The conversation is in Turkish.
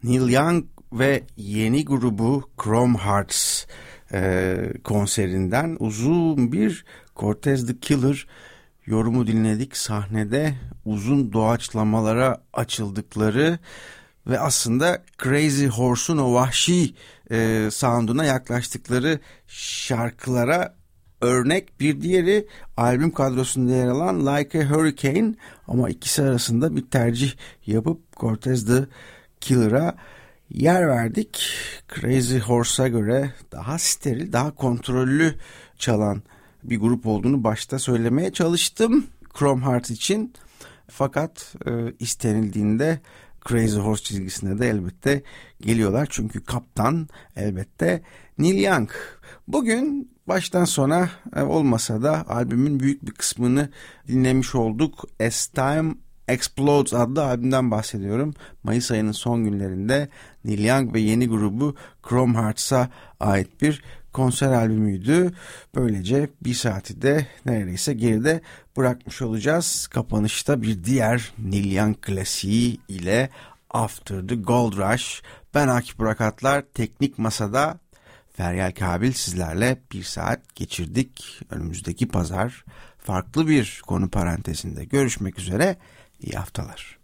Neil Young ve yeni grubu Chrome Hearts konserinden uzun bir Cortez the Killer yorumu dinledik. Sahnede uzun doğaçlamalara açıldıkları ve aslında Crazy Horse'un o vahşi sound'una yaklaştıkları şarkılara örnek. Bir diğeri albüm kadrosunda yer alan Like a Hurricane, ama ikisi arasında bir tercih yapıp Cortez the Killer'a yer verdik. Crazy Horse'a göre daha steril, daha kontrollü çalan bir grup olduğunu başta söylemeye çalıştım Chrome Hearts için. Fakat istenildiğinde Crazy Horse çizgisine de elbette geliyorlar. Çünkü kaptan elbette Neil Young. Bugün baştan sona olmasa da albümün büyük bir kısmını dinlemiş olduk. As Time Explodes adlı albümden bahsediyorum. Mayıs ayının son günlerinde Neil Young ve yeni grubu Chrome Hearts'a ait bir konser albümüydü. Böylece bir saati de neredeyse geride bırakmış olacağız. Kapanışta bir diğer Neil Young klasiği ile After the Gold Rush. Ben Akif Burak Atlar, Teknik Masa'da Feryal Kabil sizlerle bir saat geçirdik. Önümüzdeki pazar farklı bir konu parantezinde görüşmek üzere. İyi haftalar.